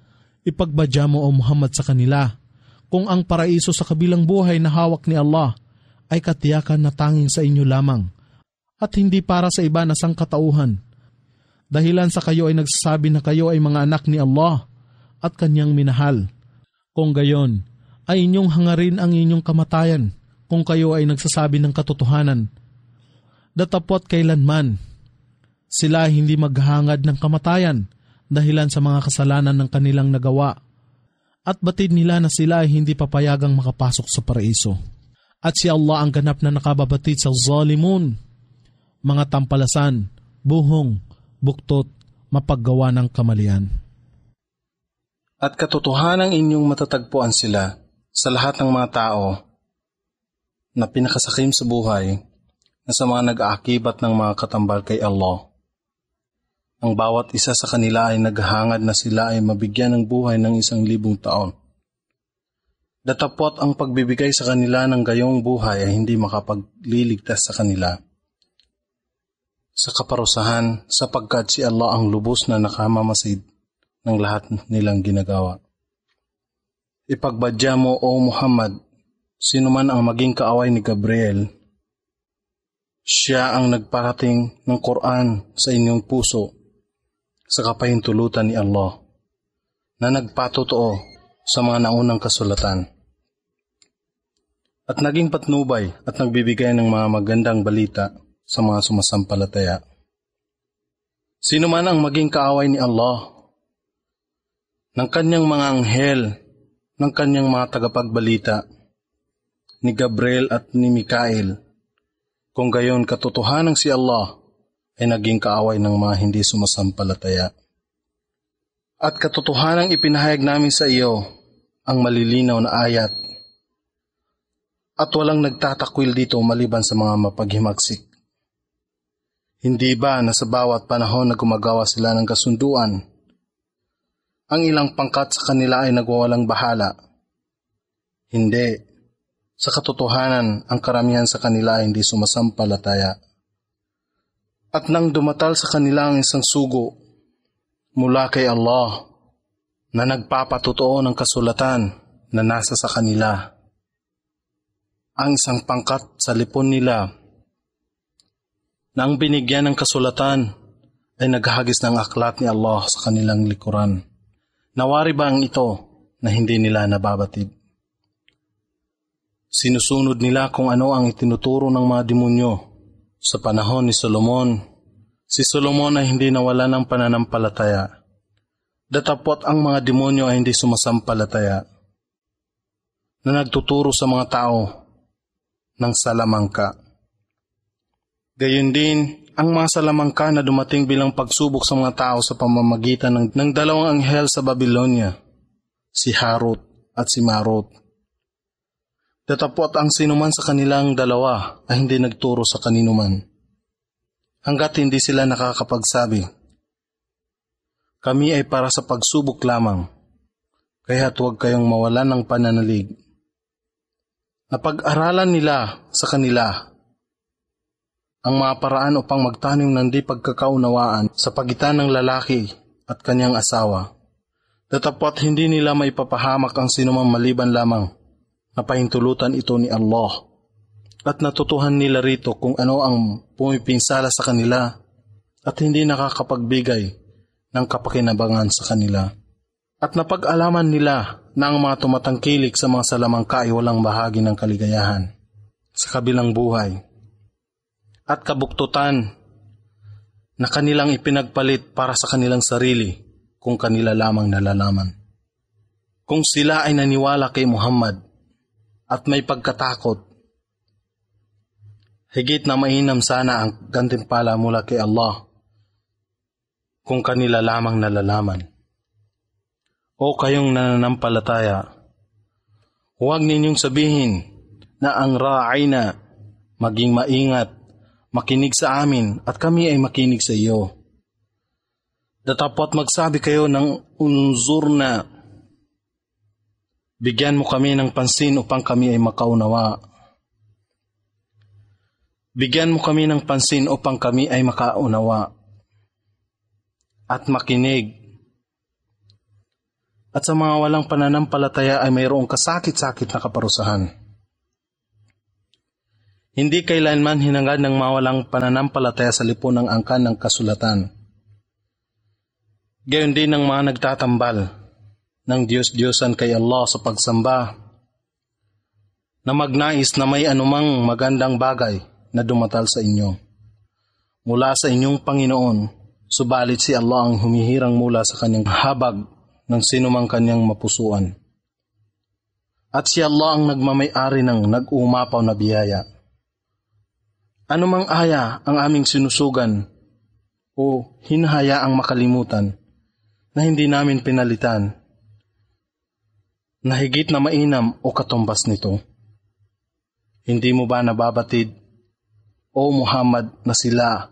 Speaker 1: Ipagbadya mo o Muhammad sa kanila, kung ang paraiso sa kabilang buhay na hawak ni Allah ay katiyakan na tanging sa inyo lamang at hindi para sa iba na sangkatauhan. Dahilan sa kayo ay nagsasabi na kayo ay mga anak ni Allah at Kanyang minahal. Kung gayon, ay inyong hangarin ang inyong kamatayan kung kayo ay nagsasabi ng katotohanan. Datapot kailanman, sila ay hindi maghahangad ng kamatayan dahilan sa mga kasalanan ng kanilang nagawa. At batid nila na sila ay hindi papayagang makapasok sa paraiso. At si Allah ang ganap na nakababatid sa zalimun, mga tampalasan, buhong, buktot, mapaggawa ng kamalian.
Speaker 2: At katotohanang inyong matatagpuan sila sa lahat ng mga tao na pinakasakim sa buhay na sa mga nag-aakibat ng mga katambal kay Allah. Ang bawat isa sa kanila ay naghahangad na sila ay mabigyan ng buhay ng 1,000 taon. Datapot ang pagbibigay sa kanila ng gayong buhay ay hindi makapagliligtas sa kanila sa kaparusahan sapagkat si Allah ang lubos na nakamamasid ng lahat nilang ginagawa. Ipagbadya mo, O Muhammad, sino man ang maging kaaway ni Gabriel, siya ang nagparating ng Quran sa inyong puso sa kapahintulutan ni Allah na nagpatotoo sa mga naunang kasulatan at naging patnubay at nagbibigay ng mga magandang balita sa mga sumasampalataya. Sino man ang maging kaaway ni Allah, ng kanyang mga anghel, ng kanyang mga tagapagbalita, ni Gabriel at ni Mikael, kung gayon katotohanan si Allah ay naging kaaway ng mga hindi sumasampalataya. At katotohanang ipinahayag namin sa iyo ang malilinaw na ayat, at walang nagtatakwil dito maliban sa mga mapaghimagsik. Hindi ba na sa bawat panahon na gumagawa sila ng kasunduan, ang ilang pangkat sa kanila ay nagwawalang bahala? Hindi. Sa katotohanan, ang karamihan sa kanila ay hindi sumasampalataya. At nang dumatal sa kanila ang isang sugo mula kay Allah na nagpapatotoo ng kasulatan na nasa sa kanila, ang isang pangkat sa lipon nila na ang binigyan ng kasulatan ay naghahagis ng aklat ni Allah sa kanilang likuran. Nawari ba ang ito na hindi nila nababatid? Sinusunod nila kung ano ang itinuturo ng mga demonyo. Sa panahon ni Solomon, si Solomon ay hindi nawala ng pananampalataya. Datapot ang mga demonyo ay hindi sumasampalataya na nagtuturo sa mga tao ng salamangka. Gayon din, ang mga salamangka na dumating bilang pagsubok sa mga tao sa pamamagitan ng dalawang anghel sa Babylonia, si Harut at si Marut. Datapot ang sinuman sa kanilang dalawa ay hindi nagturo sa kaninuman, hanggat hindi sila nakakapagsabi, kami ay para sa pagsubok lamang, kaya't huwag kayong mawalan ng pananalig. Napag-aralan nila sa kanila ang mga paraan upang magtanim ng di pagkakaunawaan sa pagitan ng lalaki at kanyang asawa. Datapot hindi nila may papahamak ang sinumang maliban lamang na pahintulutan ito ni Allah. At natutuhan nila rito kung ano ang pumipinsala sa kanila at hindi nakakapagbigay ng kapakinabangan sa kanila. At napag-alaman nila na ang mga tumatangkilik sa mga salamangka ay walang bahagi ng kaligayahan sa kabilang buhay at kabuktutan na kanilang ipinagpalit para sa kanilang sarili kung kanila lamang nalalaman. Kung sila ay naniwala kay Muhammad at may pagkatakot, higit na mainam sana ang gantimpala mula kay Allah kung kanila lamang nalalaman. O kayong nananampalataya, huwag ninyong sabihin na ang ra'ayna, maging maingat, makinig sa amin at kami ay makinig sa iyo. Datapot magsabi kayo ng unzurna, bigyan mo kami ng pansin upang kami ay makaunawa. Bigyan mo kami ng pansin upang kami ay makaunawa at makinig. At sa mga walang pananampalataya ay mayroong kasakit-sakit na kaparusahan. Hindi kailanman hinangad ng mawalang pananampalataya sa lipunang angkan ng kasulatan. Gayon din ng mga nagtatambal ng Diyos-Diyosan kay Allah sa pagsamba na magnais na may anumang magandang bagay na dumatal sa inyo mula sa inyong Panginoon, subalit si Allah ang humihirang mula sa kanyang habag ng sinumang kanyang mapusuan. At si Allah ang nagmamay-ari ng nag-uumapaw na biyaya. Anumang aya ang aming sinusugan o hinahayaang makalimutan na hindi namin pinalitan, na higit na mainam o katumbas nito. Hindi mo ba nababatid, O Muhammad, na sila?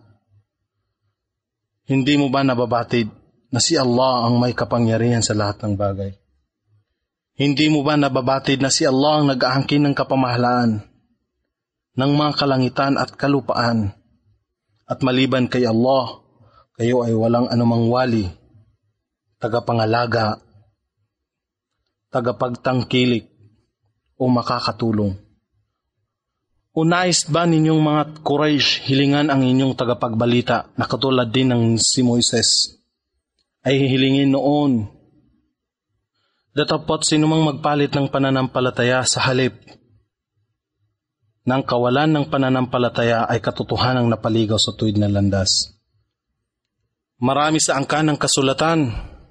Speaker 2: Hindi mo ba nababatid na si Allah ang may kapangyarihan sa lahat ng bagay? Hindi mo ba nababatid na si Allah ang nag-aangkin ng kapamahalaan ng mga kalangitan at kalupaan? At maliban kay Allah, kayo ay walang anumang wali, tagapangalaga, tagapagtangkilik o makakatulong. O nais ba ninyong mga Quraysh hilingan ang inyong tagapagbalita na katulad din ng si Moises ay hihilingin noon? Datapot sinumang magpalit ng pananampalataya sa halip ng kawalan ng pananampalataya ay katotohanang napaligaw sa tuwid na landas. Marami sa angkan ng kasulatan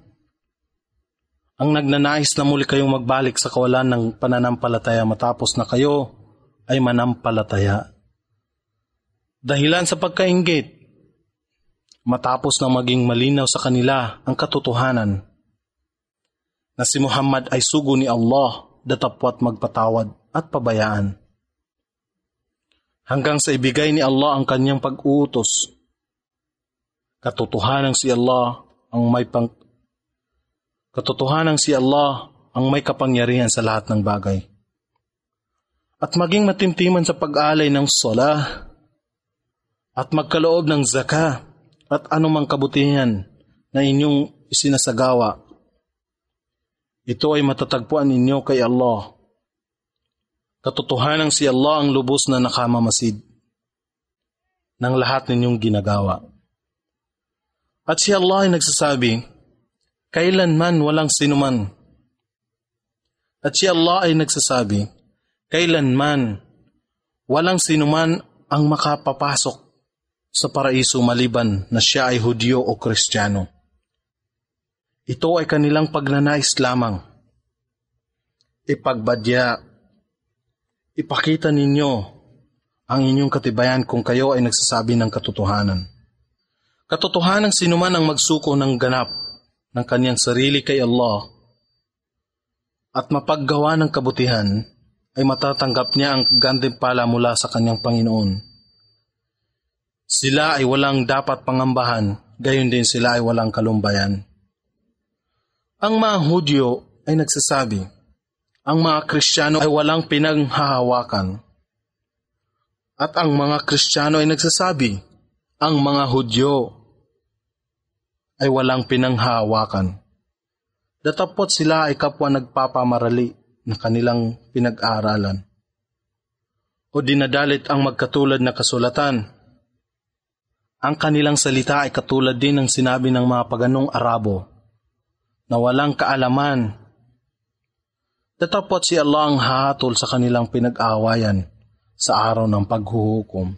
Speaker 2: ang nagnanais na muli kayong magbalik sa kawalan ng pananampalataya matapos na kayo ay manampalataya. Dahilan sa pagkainggit, matapos na maging malinaw sa kanila ang katotohanan na si Muhammad ay sugo ni Allah, datapwat magpatawad at pabayaan. Hanggang sa ibigay ni Allah ang kanyang pag-uutos. Katotohanan si Allah ang may kapangyarihan sa lahat ng bagay. At maging matimtiman sa pag-alay ng salah at magkaloob ng zakah at anumang kabutihan na inyong isinasagawa. Ito ay matatagpuan ninyo kay Allah. Katotohanan si Allah ang lubos na nakamamasid ng lahat ninyong ginagawa. At si Allah ay nagsasabi, kailanman walang sinuman. At si Allah ay nagsasabi, kailanman walang sinuman ang makapapasok sa paraiso maliban na siya ay Hudyo o Kristiyano. Ito ay kanilang pagnanais lamang. Ipagbadya, ipakita ninyo ang inyong katibayan kung kayo ay nagsasabi ng katotohanan. Katotohanan sinuman ang magsuko ng ganap ng kanyang sarili kay Allah at mapaggawa ng kabutihan ay matatanggap niya ang gantimpala mula sa kanyang Panginoon. Sila ay walang dapat pangambahan, gayon din sila ay walang kalumbayan. Ang mga Hudyo ay nagsasabi, ang mga Kristiyano ay walang pinanghahawakan. At ang mga Kristiyano ay nagsasabi, ang mga Hudyo ay walang pinanghahawakan. Datapot sila ay kapwa nagpapamarali na kanilang pinag-aaralan. O dinadalit ang magkatulad na kasulatan. Ang kanilang salita ay katulad din ng sinabi ng mga paganong Arabo na walang kaalaman. Datapot si Allah ang hahatol sa kanilang pinag-aawayan sa araw ng paghuhukom.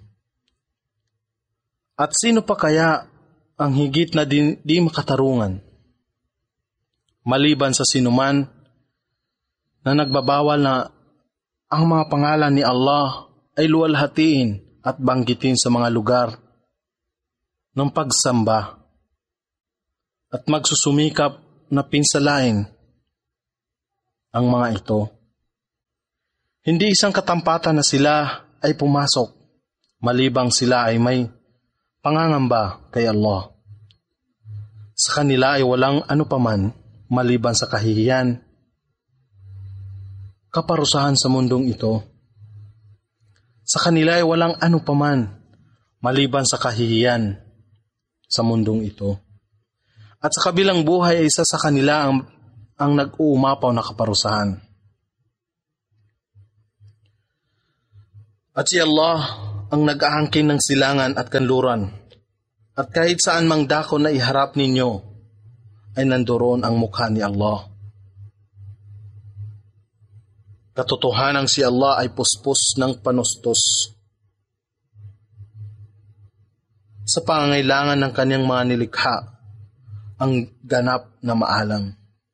Speaker 2: At sino pa kaya ang higit na di makatarungan? Maliban sa sinuman na nagbabawal na ang mga pangalan ni Allah ay luwalhatiin at banggitin sa mga lugar ng pagsamba at magsusumikap na pinsalain ang mga ito. Hindi isang katampatan na sila ay pumasok malibang sila ay may pangangamba kay Allah. Sa kanila ay walang anupaman maliban sa kahihiyan, kaparusahan sa mundong ito. Sa kanila ay walang anupaman maliban sa kahihiyan sa mundong ito. At sa kabilang buhay ay isa sa kanila ang nag-uumapaw na kaparusahan. At si Allah ang nag-aangkin ng silangan at kanluran. At kahit saan mang dako na iharap ninyo, ay nandoon ang mukha ni Allah. Katotohanang si Allah ay puspos ng panustos sa pangangailangan ng kanyang mga nilikha, ang ganap na maalam.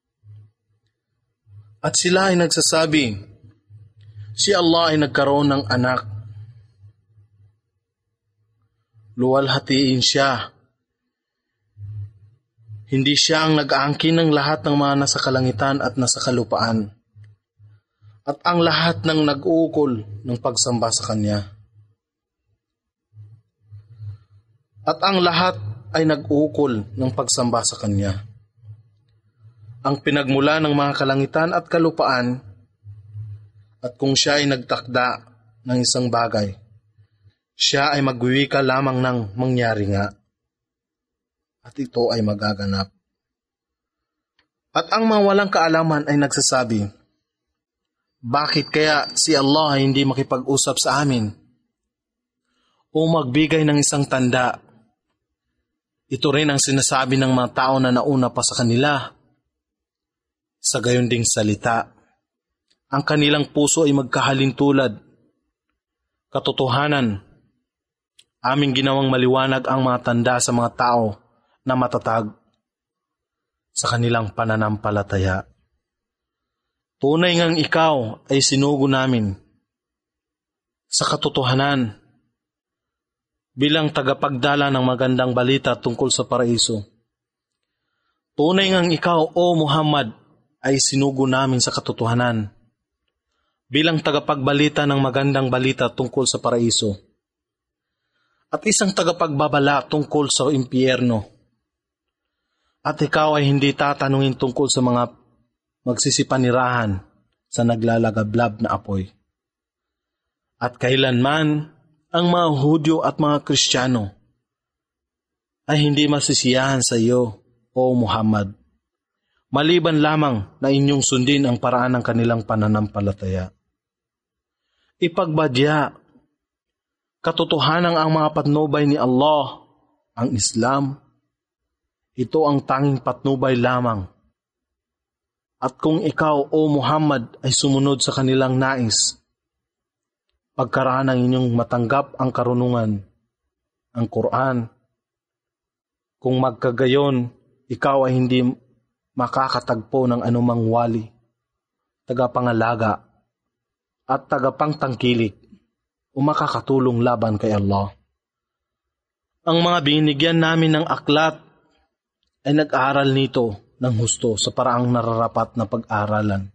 Speaker 2: At sila ay nagsasabi, si Allah ay nagkaroon ng anak. Luwalhatiin siya. Hindi siya ang nag-aangkin ng lahat ng mga nasa kalangitan at nasa kalupaan, at ang lahat ng nag-uukol ng pagsamba sa Kanya. At ang lahat ay nag-uukol ng pagsamba sa Kanya. Ang pinagmula ng mga kalangitan at kalupaan, at kung siya ay nagtakda ng isang bagay, siya ay magwiwika lamang ng mangyari nga, at ito ay magaganap. At ang mga walang kaalaman ay nagsasabi, bakit kaya si Allah ay hindi makipag-usap sa amin o magbigay ng isang tanda? Ito rin ang sinasabi ng mga tao na nauna pa sa kanila. Sa gayon ding salita, ang kanilang puso ay magkahalintulad. Katotohanan, aming ginawang maliwanag ang mga tanda sa mga tao na matatag sa kanilang pananampalataya. Tunay ngang ikaw ay sinugo namin sa katotohanan bilang tagapagdala ng magandang balita tungkol sa paraiso. Tunay ngang ikaw, O Muhammad, ay sinugo namin sa katotohanan bilang tagapagbalita ng magandang balita tungkol sa paraiso at isang tagapagbabala tungkol sa impyerno. At ikaw ay hindi tatanungin tungkol sa mga magsisipanirahan sa naglalagablab na apoy. At kailanman ang mga Hudyo at mga Kristiyano ay hindi masisiyahan sa iyo, O Muhammad, maliban lamang na inyong sundin ang paraan ng kanilang pananampalataya. Ipagbadya, katotohanan ang mga patnubay ni Allah, ang Islam. Ito ang tanging patnubay lamang. At kung ikaw, O Muhammad, ay sumunod sa kanilang nais, pagkaraan ng inyong matanggap ang karunungan, ang Quran, kung magkagayon, ikaw ay hindi makakatagpo ng anumang wali, tagapangalaga, at tagapangtangkilik o makakatulong laban kay Allah. Ang mga binigyan namin ng aklat ay nag-aaral nito ng husto sa paraang nararapat na pag-aaralan.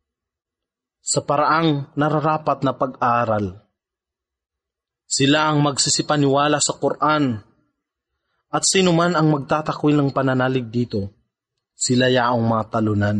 Speaker 2: Sa paraang nararapat na pag-aaral, sila ang magsisipaniwala sa Quran, at sino man ang magtatakwil ng pananalig dito, sila yaong mga talunan.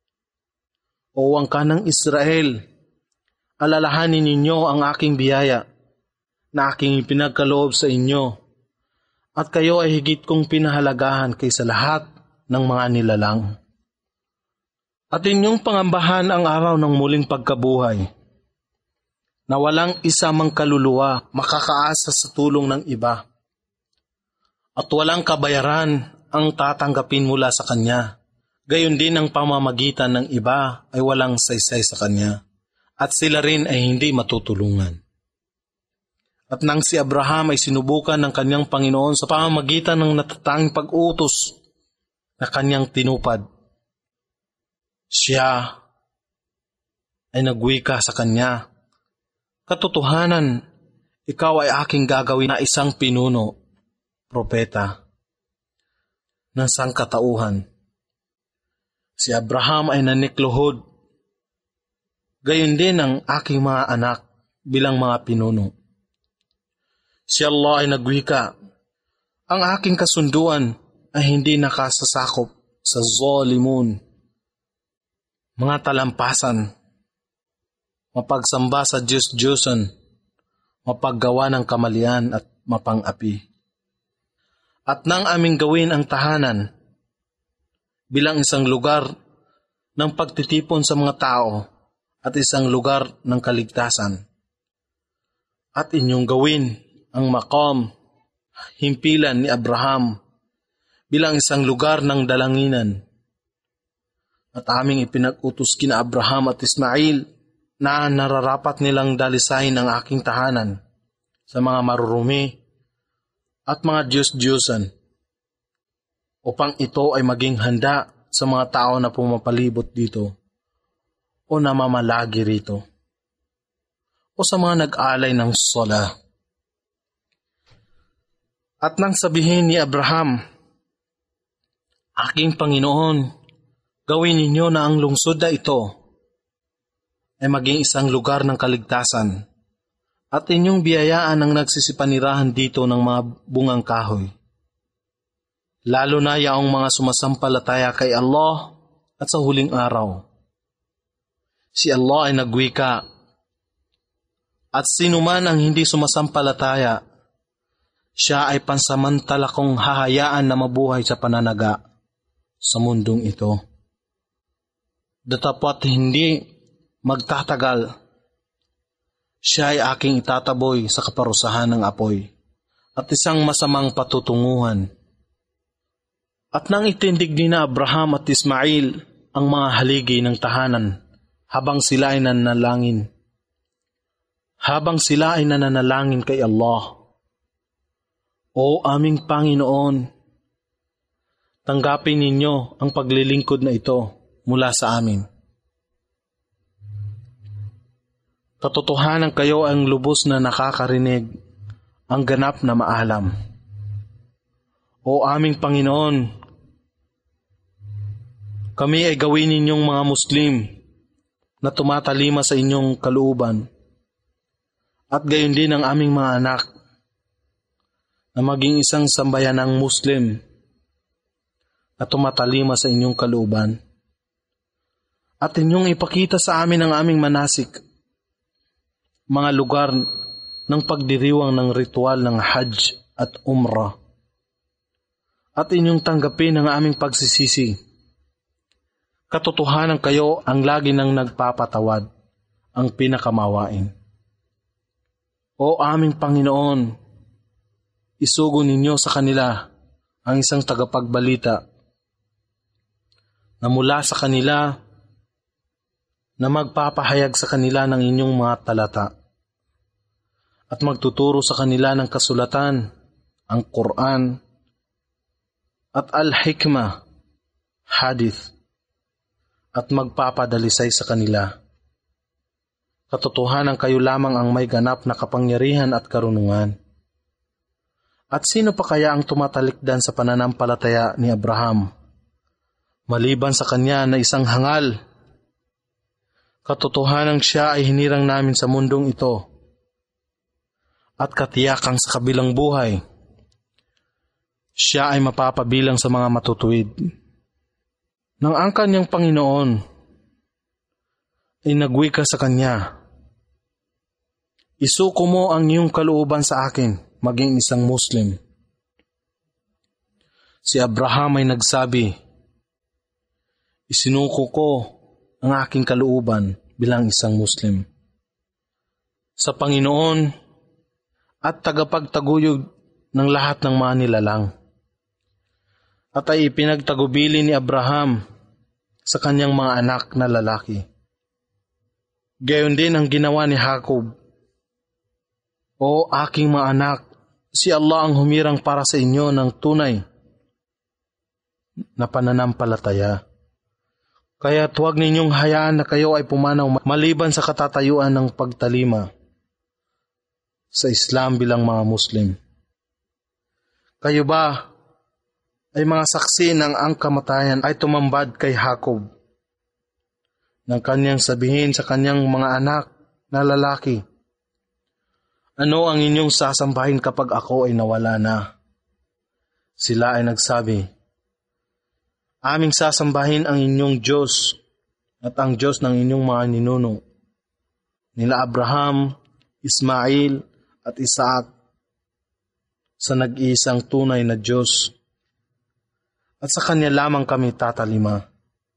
Speaker 2: O ang kanang Israel, alalahanin ninyo ang aking biyaya na aking ipinagkaloob sa inyo, at kayo ay higit kong pinahalagahan kaysa lahat ng mga nilalang. At inyong pangambahan ang araw ng muling pagkabuhay, na walang isa mang kaluluwa makakaasa sa tulong ng iba, at walang kabayaran ang tatanggapin mula sa Kanya. Gayon din ang pamamagitan ng iba ay walang saysay sa Kanya, at sila rin ay hindi matutulungan. At nang si Abraham ay sinubukan ng kanyang Panginoon sa pamamagitan ng natatanging pag-utos na kanyang tinupad, siya ay nagwika sa kanya, katotohanan, ikaw ay aking gagawin na isang pinuno, propeta, ng sangkatauhan. Si Abraham ay nanikluhod, gayon din ang aking mga anak bilang mga pinuno. Si Allah ay nagwika, ang aking kasunduan ay hindi nakasasakop sa zalimun, mga talampasan, mapagsamba sa Diyos-Diyosan, mapaggawa ng kamalian at mapang-api. At nang aming gawin ang tahanan bilang isang lugar ng pagtitipon sa mga tao at isang lugar ng kaligtasan, At inyong gawin ang maqam, himpilan ni Abraham, bilang isang lugar ng dalanginan. At aming ipinag-utos kina Abraham at Ismail na nararapat nilang dalisahin ang aking tahanan sa mga marurumi at mga Diyos-Diyosan, upang ito ay maging handa sa mga tao na pumapalibot dito o namamalagi rito, o sa mga nag-alay ng sala. At nang sabihin ni Abraham, "Aking Panginoon, gawin ninyo na ang lungsod na ito ay maging isang lugar ng kaligtasan, at inyong biyayaan ang nagsisipanirahan dito ng mga bungang kahoy, lalo na yaong mga sumasampalataya kay Allah at sa huling araw. Si Allah ay nagwika, at sino man ang hindi sumasampalataya, siya ay pansamantala kong hahayaan na mabuhay sa pananaga sa mundong ito. Datapwat hindi magtatagal, siya ay aking itataboy sa kaparusahan ng apoy at isang masamang patutunguhan." At nang itindig ni na Abraham at Ismail ang mga haligi ng tahanan habang sila ay nanalangin. Habang sila ay nananalangin kay Allah, "O aming Panginoon, tanggapin ninyo ang paglilingkod na ito mula sa amin. Katotohanan kayo ang lubos na nakakarinig, ang ganap na maalam. O aming Panginoon, kami ay gawin ninyong mga Muslim na tumatalima sa inyong kalooban, at gayon din ang aming mga anak na maging isang sambayanang Muslim na tumatalima sa inyong kalooban. At inyong ipakita sa amin ang aming manasik, mga lugar ng pagdiriwang ng ritual ng Hajj at Umrah. At inyong tanggapin ang aming pagsisisi. Katotohanan kayo ang lagi nang nagpapatawad, ang pinakamawain. O aming Panginoon, isugo ninyo sa kanila ang isang tagapagbalita na mula sa kanila na magpapahayag sa kanila ng inyong mga talata at magtuturo sa kanila ng kasulatan, ang Quran at Al-Hikmah, Hadith, at magpapadalisay sa kanila. Katotohanan kayo lamang ang may ganap na kapangyarihan at karunungan. At sino pa kaya ang tumatalikdan sa pananampalataya ni Abraham, maliban sa kanya na isang hangal? Katotohanan siya ay hinirang namin sa mundong ito, at katiyakang sa kabilang buhay, siya ay mapapabilang sa mga matutuwid. Nang ang kanyang Panginoon ay nagwika sa kanya, "Isuko mo ang iyong kalooban sa akin, maging isang Muslim." Si Abraham ay nagsabi, "Isinuko ko ang aking kalooban bilang isang Muslim sa Panginoon at tagapagtaguyod ng lahat ng mga nilalang." At ay ipinagtagubili ni Abraham sa kanyang mga anak na lalaki. Gayon din ang ginawa ni Jacob. "O aking mga anak, si Allah ang humirang para sa inyo ng tunay na pananampalataya. Kaya huwag ninyong hayaan na kayo ay pumanaw maliban sa katatayuan ng pagtalima sa Islam bilang mga Muslim. Kayo ba ay mga saksi ng ang kamatayan ay tumambad kay Jacob nang kanyang sabihin sa kanyang mga anak na lalaki, 'Ano ang inyong sasambahin kapag ako ay nawala na?' Sila ay nagsabi, 'Aming sasambahin ang inyong Diyos at ang Diyos ng inyong mga ninuno, nila Abraham, Ismail at Isaac, sa nag-iisang tunay na Diyos, at sa Kanya lamang kami tatalima.'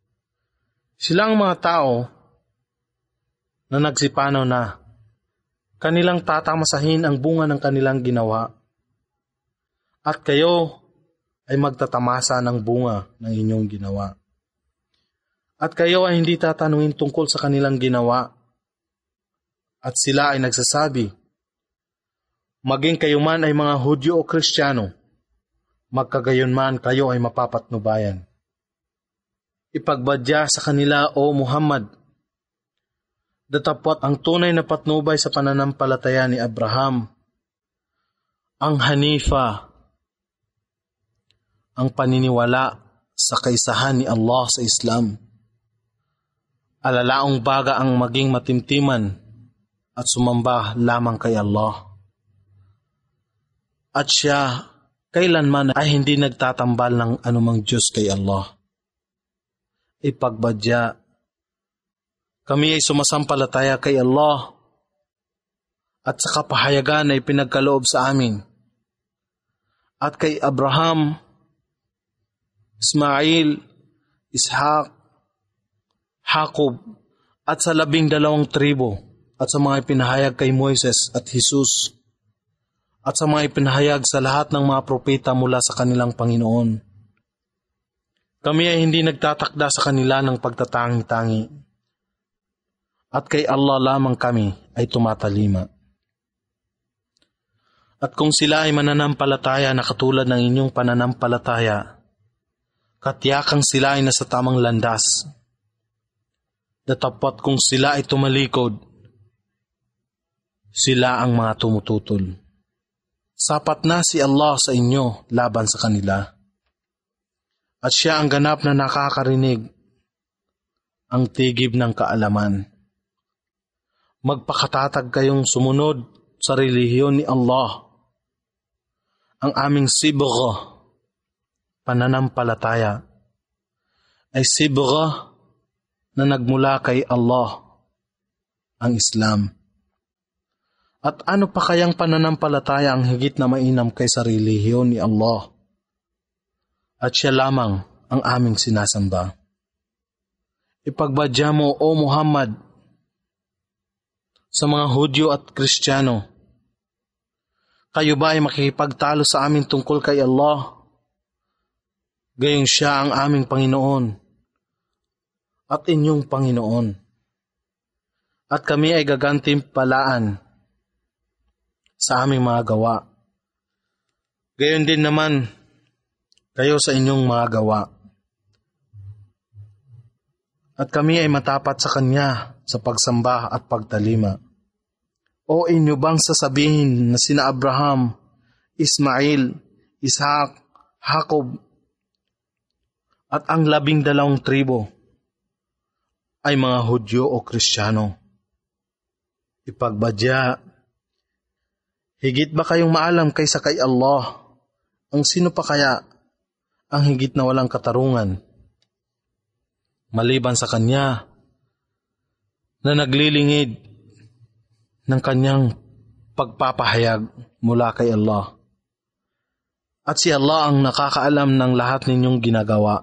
Speaker 2: Silang mga tao na nagsipanaw na kanilang tatamasahin ang bunga ng kanilang ginawa. At kayo ay magtatamasa ng bunga ng inyong ginawa. At kayo ay hindi tatanungin tungkol sa kanilang ginawa. At sila ay nagsasabi, maging kayo man ay mga Hudyo o Kristiyano, magkagayon man kayo ay mapapatnubayan. Ipagbadya sa kanila, O Muhammad, datapwat ang tunay na patnubay sa pananampalataya ni Abraham, ang Hanifa, ang paniniwala sa kaisahan ni Allah sa Islam. Alalaong baga ang maging matimtiman at sumamba lamang kay Allah. At siya kailanman ay hindi nagtatambal ng anumang Diyos kay Allah. Ipagbadya, kami ay sumasampalataya kay Allah at sa kapahayagan ay pinagkaloob sa amin. At kay Abraham, Ismail, Ishaq, Jacob, at sa 12 tribo, at sa mga ipinahayag kay Moises at Jesus, at sa mga ipinahayag sa lahat ng mga propeta mula sa kanilang Panginoon. Kami ay hindi nagtatakda sa kanila ng pagtatangi-tangi, at kay Allah lamang kami ay tumatalima. At kung sila ay mananampalataya na katulad ng inyong pananampalataya, katiyakang sila ay nasa tamang landas. Datapwat kung sila ay tumalikod, sila ang mga tumututol. Sapat na si Allah sa inyo laban sa kanila. At siya ang ganap na nakakarinig, ang tigib ng kaalaman. Magpakatatag kayong sumunod sa relihiyon ni Allah. Ang aming sibgha, pananampalataya, ay sibgha na nagmula kay Allah, ang Islam. At ano pa kayang pananampalataya ang higit na mainam kaysa relihiyon ni Allah? At siya lamang ang aming sinasamba. Ipagbadya mo, O Muhammad, sa mga Hudyo at Kristiyano, kayo ba ay makikipagtalo sa amin tungkol kay Allah? Gayong siya ang aming Panginoon at inyong Panginoon. At kami ay gagantimpalaan sa aming mga gawa. Gayon din naman kayo sa inyong mga gawa. At kami ay matapat sa Kanya sa pagsamba at pagtalima. O inyo bang sasabihin na sina Abraham, Ismail, Ishaq, Jacob, at ang 12 tribo ay mga Hudyo o Kristiyano? Ipagbadya, higit ba kayong maalam kaysa kay Allah? Ang sino pa kaya ang higit na walang katarungan maliban sa Kanya na naglilingid ng Kanyang pagpapahayag mula kay Allah? At si Allah ang nakakaalam ng lahat ninyong ginagawa.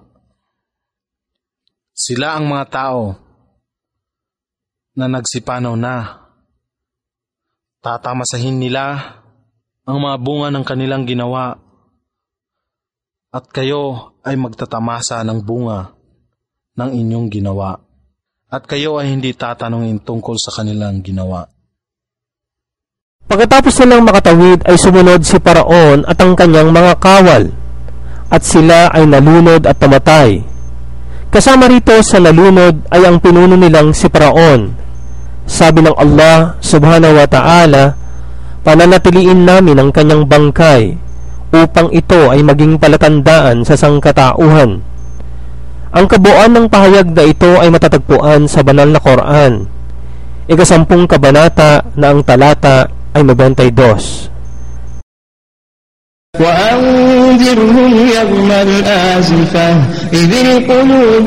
Speaker 2: Sila ang mga tao na nagsipanaw na. Tatamasahin nila ang mga bunga ng kanilang ginawa, at kayo ay magtatamasa ng bunga ng inyong ginawa, at kayo ay hindi tatanungin tungkol sa kanilang ginawa.
Speaker 3: Pagkatapos nilang makatawid ay sumunod si Paraon at ang kanyang mga kawal, at sila ay nalunod at namatay. Kasama rito sa nalunod ay ang pinuno nilang si Paraon. Sabi ng Allah subhanahu wa ta'ala, pananatiliin namin ang kanyang bangkay upang ito ay maging palatandaan sa sangkatauhan. Ang kabuuan ng pahayag na ito ay matatagpuan sa banal na Quran, 10 kabanata na ang talata ay 92.
Speaker 4: وأنذرهم يوم الآزفة إذ القلوب